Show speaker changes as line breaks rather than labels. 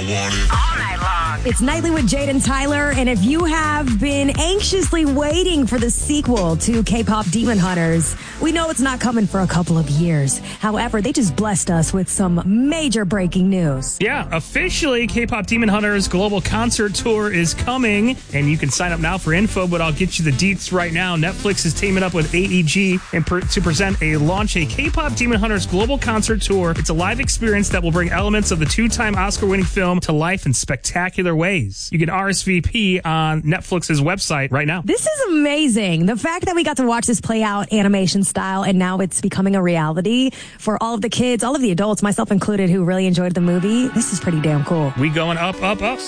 want it all night long.
It's Nightly with Jade and Tyler, and if you have been anxiously waiting for the sequel to K-pop Demon Hunters, we know it's not coming for a couple of years. However, they just blessed us with some major breaking news.
Yeah, officially, K-pop Demon Hunters global concert tour is coming, and you can sign up now for info, but I'll get you the deets right now. Netflix is teaming up with AEG to present a K-pop Demon Hunters global concert tour. It's a live experience that will bring elements of the two-time Oscar-winning film to life in spectacular ways. You can RSVP on Netflix's website right now.
This is amazing. The fact that we got to watch this play out animation style and now it's becoming a reality for all of the kids, all of the adults, myself included, who really enjoyed the movie. This is pretty damn cool.
We going up, up, up.